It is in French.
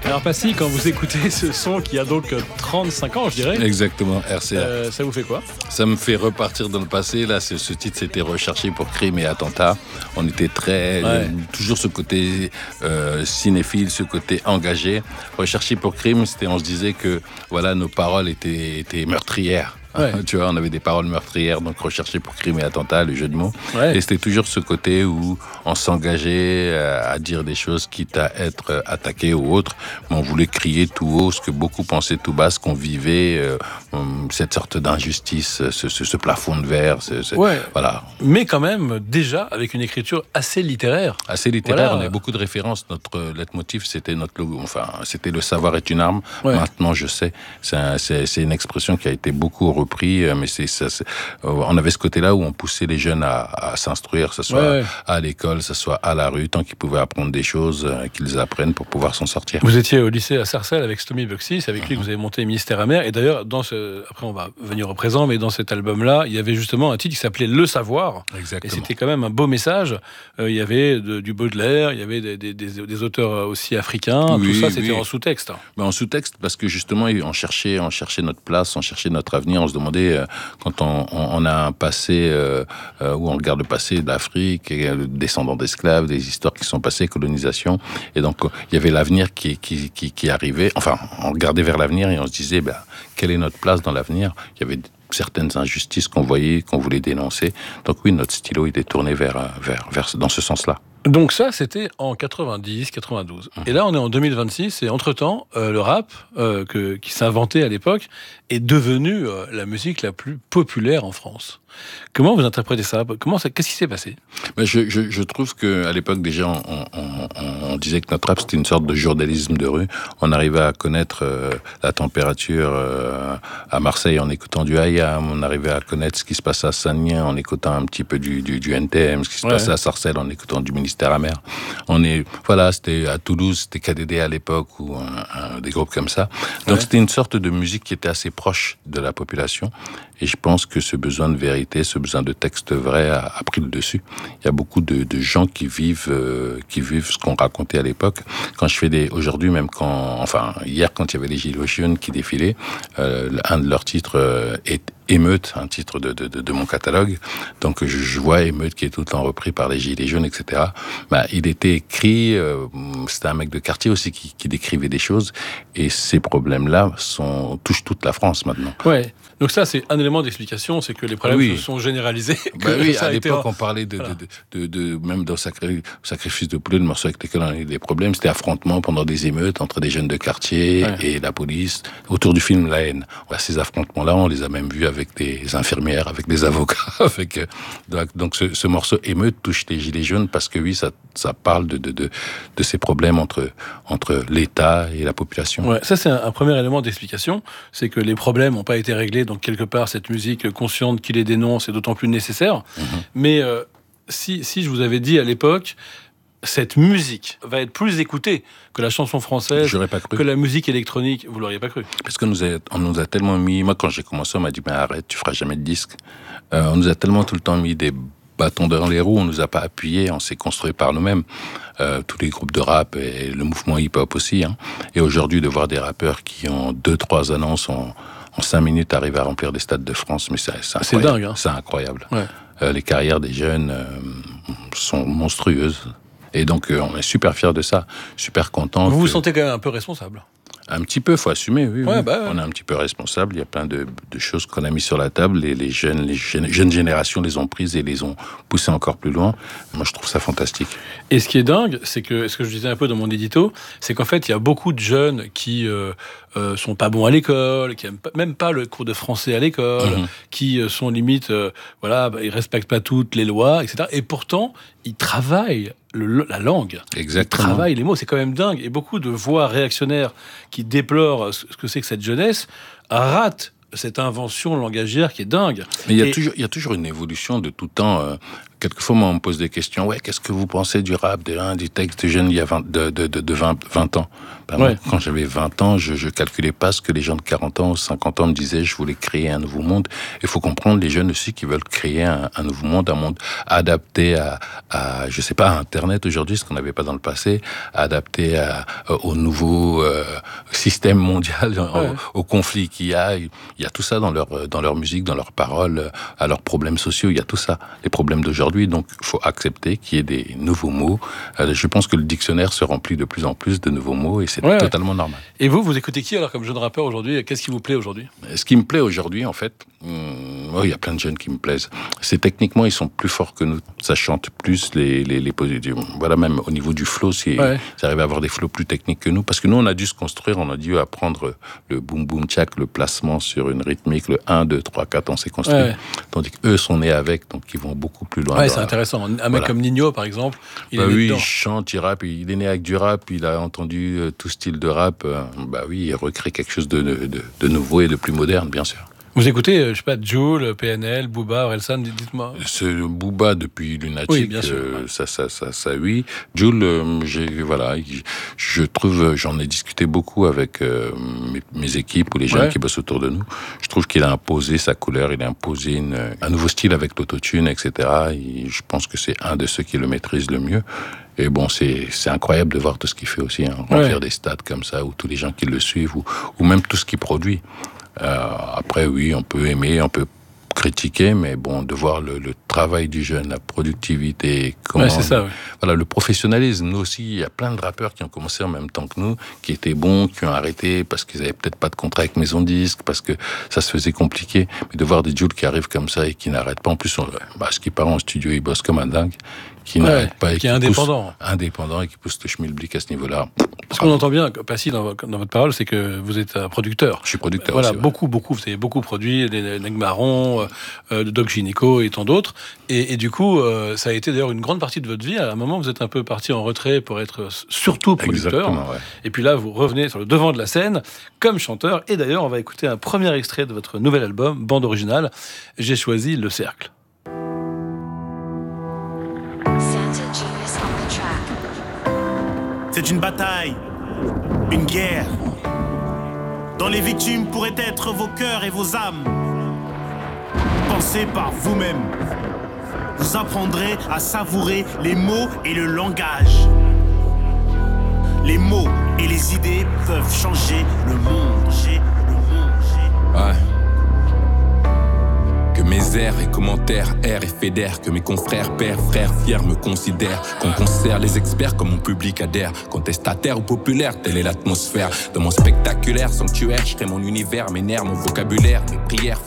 Alors Passy, quand vous écoutez ce son qui a donc 35 ans, je dirais. Exactement, RCA. Ça vous fait quoi? Ça me fait repartir dans le passé. Là, ce titre, c'était recherché pour crime et attentat. On était toujours ce côté cinéphile, ce côté engagé. Recherché pour crime, on se disait que voilà, nos paroles étaient meurtrières. Ouais. Tu vois, on avait des paroles meurtrières, donc recherché pour crime et attentat, le jeu de mots. Ouais. Et c'était toujours ce côté où on s'engageait à dire des choses, quitte à être attaqué ou autre. Mais on voulait crier tout haut ce que beaucoup pensaient tout bas, ce qu'on vivait, cette sorte d'injustice, ce plafond de verre. Ouais. Voilà. Mais quand même, déjà, avec une écriture assez littéraire. Assez littéraire, voilà. On a beaucoup de références. Notre leitmotiv, c'était notre logo. Enfin, c'était le savoir est une arme. Ouais. Maintenant, je sais. C'est une expression qui a été beaucoup repris, mais on avait ce côté-là où on poussait les jeunes à s'instruire, que ce soit à l'école, que ce soit à la rue, tant qu'ils pouvaient apprendre des choses, qu'ils apprennent pour pouvoir s'en sortir. Vous étiez au lycée à Sarcelles avec Stomy Bugsy, c'est avec lui que vous avez monté Ministère amer, et d'ailleurs, après on va venir au présent, mais dans cet album-là, il y avait justement un titre qui s'appelait Le Savoir. Exactement. Et c'était quand même un beau message. Il y avait du Baudelaire, il y avait des auteurs aussi africains, tout ça c'était en sous-texte. Ben, en sous-texte, parce que justement, on cherchait notre place, on cherchait notre avenir, on se demandait, quand on a un passé où on regarde le passé d'Afrique, descendants d'esclaves, des histoires qui sont passées, colonisation, et donc il y avait l'avenir qui arrivait. Enfin, on regardait vers l'avenir et on se disait, quelle est notre place dans l'avenir? Il y avait certaines injustices qu'on voyait, qu'on voulait dénoncer. Donc oui, notre stylo il est tourné vers dans ce sens-là. Donc ça, c'était en 90, 92. Et là, on est en 2026, et entre-temps, le rap, qui s'inventait à l'époque, est devenu la musique la plus populaire en France. Comment vous interprétez ça? Qu'est-ce qui s'est passé? Je trouve qu'à l'époque, déjà, on disait que notre rap, c'était une sorte de journalisme de rue. On arrivait à connaître la température à Marseille en écoutant du Hayam. On arrivait à connaître ce qui se passait à Saint-Denis en écoutant un petit peu du NTM, ce qui se passait à Sarcelles en écoutant du Ministère amer. C'était à Toulouse, c'était KDD à l'époque, ou des groupes comme ça. Donc c'était une sorte de musique qui était assez proche de la population. Et je pense que ce besoin de vérité, ce besoin de texte vrai a pris le dessus. Il y a beaucoup de gens qui vivent ce qu'on racontait à l'époque. Quand je fais aujourd'hui, même hier, quand il y avait les Gilets jaunes qui défilaient, un de leurs titres est Émeute, un titre de mon catalogue. Donc je vois Émeute qui est tout le temps repris par les Gilets jaunes, etc. Il était écrit, c'était un mec de quartier aussi qui décrivait des choses, et ces problèmes-là touchent toute la France maintenant. Ouais. Donc ça, c'est un élément d'explication, c'est que les problèmes se sont généralisés. À l'époque, on parlait même dans Sacrifice de poulet, le morceau avec lequel on a eu des problèmes, c'était affrontement pendant des émeutes entre des jeunes de quartier et la police, autour du film La haine. Ces affrontements-là, on les a même vus avec des infirmières, avec des avocats. Donc ce morceau émeute touche les Gilets jaunes parce que ça parle de ces problèmes entre l'État et la population. Ouais, ça c'est un premier élément d'explication, c'est que les problèmes n'ont pas été réglés, donc quelque part cette musique consciente qui les dénonce est d'autant plus nécessaire. Mais si je vous avais dit à l'époque, cette musique va être plus écoutée que la chanson française, j'aurais pas cru. Que la musique électronique, vous l'auriez pas cru? Parce qu'on nous a tellement mis... Moi, quand j'ai commencé, on m'a dit, arrête, tu feras jamais de disque. On nous a tellement tout le temps mis des bâtons dans les roues, on nous a pas appuyé, on s'est construit par nous-mêmes. Tous les groupes de rap et le mouvement hip-hop aussi. Et aujourd'hui, de voir des rappeurs qui ont 2-3 annonces en 5 minutes arrivent à remplir des stades de France, mais c'est dingue. C'est incroyable. Ouais. Les carrières des jeunes sont monstrueuses. Et donc, on est super fiers de ça, super contents. Vous vous sentez quand même un peu responsable? Un petit peu, faut assumer, oui. Ouais. On est un petit peu responsable. Il y a plein de choses qu'on a mis sur la table. Et les jeunes générations les ont prises et les ont poussées encore plus loin. Moi, je trouve ça fantastique. Et ce qui est dingue, c'est que ce que je disais un peu dans mon édito, c'est qu'en fait, il y a beaucoup de jeunes qui sont pas bons à l'école, qui aiment même pas le cours de français à l'école, qui sont limite, ils respectent pas toutes les lois, etc. Et pourtant, ils travaillent la langue. Exactement. Ils travaillent les mots, c'est quand même dingue. Et beaucoup de voix réactionnaires qui déplorent ce que c'est que cette jeunesse ratent cette invention langagière qui est dingue. Mais il y a toujours une évolution de tout temps. quelquefois, moi, on me pose des questions. Ouais, qu'est-ce que vous pensez du rap, du texte de jeunes il y a 20 ans? Moi, quand j'avais 20 ans, je calculais pas ce que les gens de 40 ans ou 50 ans me disaient. Je voulais créer un nouveau monde. Il faut comprendre les jeunes aussi qui veulent créer un nouveau monde, un monde adapté à je sais pas, à Internet aujourd'hui, ce qu'on n'avait pas dans le passé, adapté au nouveau système mondial, au conflit qu'il y a. Il y a tout ça dans leur musique, dans leurs paroles, à leurs problèmes sociaux. Il y a tout ça, les problèmes d'aujourd'hui. Donc, il faut accepter qu'il y ait des nouveaux mots. Je pense que le dictionnaire se remplit de plus en plus de nouveaux mots et c'est totalement normal. Et vous écoutez qui alors comme jeune rappeur aujourd'hui? Qu'est-ce qui vous plaît aujourd'hui? Ce qui me plaît aujourd'hui, en fait, il y a plein de jeunes qui me plaisent. C'est techniquement, ils sont plus forts que nous. Ça chante plus les positifs. Voilà, même au niveau du flow, ils arrivent à avoir des flows plus techniques que nous. Parce que nous, on a dû se construire, on a dû apprendre le boom boom tchak, le placement sur une rythmique, le 1, 2, 3, 4, on s'est construit. Tandis qu'eux sont nés avec, donc ils vont beaucoup plus loin. C'est intéressant. Un mec comme Nino, par exemple, il chante, il rappe, il est né avec du rap, il a entendu tout style de rap. Il recrée quelque chose de nouveau et de plus moderne, bien sûr. Vous écoutez, je sais pas, Jul, PNL, Booba, Orelsan, dites-moi. C'est Booba depuis Lunatic, oui, bien sûr. Ça, oui. Jul, je trouve, j'en ai discuté beaucoup avec mes équipes ou les jeunes qui bossent autour de nous. Je trouve qu'il a imposé sa couleur, il a imposé un nouveau style avec l'autotune, etc. Et je pense que c'est un de ceux qui le maîtrise le mieux. Et bon, c'est incroyable de voir tout ce qu'il fait aussi, remplir des stades comme ça, ou tous les gens qui le suivent, ou même tout ce qu'il produit. Après, oui, on peut aimer, on peut critiquer, mais bon, de voir le travail du jeune, la productivité, c'est ça, voilà, le professionnalisme. Nous aussi, il y a plein de rappeurs qui ont commencé en même temps que nous, qui étaient bons, qui ont arrêté parce qu'ils avaient peut-être pas de contrat avec maison de disques, parce que ça se faisait compliqué. Mais de voir des Jules qui arrivent comme ça et qui n'arrêtent pas. En plus, ce qui part en studio, ils bossent comme un dingue, qui n'arrête pas et qui est indépendant et qui pousse le schmilblick à ce niveau-là. Ce qu'on entend bien, Passy, dans votre parole, c'est que vous êtes un producteur. Je suis producteur. Voilà, aussi, beaucoup, vous avez beaucoup produit, des Neg Marron, Doc Gynéco et tant d'autres. Et du coup, ça a été d'ailleurs une grande partie de votre vie. À un moment, vous êtes un peu parti en retrait pour être surtout producteur. Et puis là, vous revenez sur le devant de la scène comme chanteur. Et d'ailleurs, on va écouter un premier extrait de votre nouvel album, bande originale. J'ai choisi Le Cercle. C'est une bataille, une guerre, dont les victimes pourraient être vos cœurs et vos âmes. Pensez par vous-même. Vous apprendrez à savourer les mots et le langage. Les mots et les idées peuvent changer le monde. Que mes airs et commentaires errent et fédèrent, que mes confrères, pères, frères, fiers me considèrent. Qu'on conserve les experts comme mon public adhère. Contestataire ou populaire, telle est l'atmosphère. Dans mon spectaculaire sanctuaire, je crée mon univers, mes nerfs, mon vocabulaire, mes prières